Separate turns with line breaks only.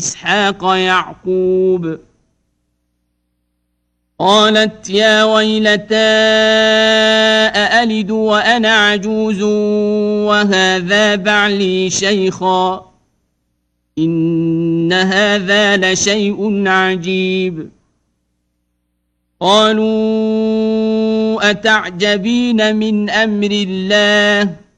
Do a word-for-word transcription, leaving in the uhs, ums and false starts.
إسحاق يعقوب. قالت يا ويلتى أألد وأنا عجوز وهذا بعلي شيخا إن هذا لشيء عجيب. قالوا أتعجبين من أمر الله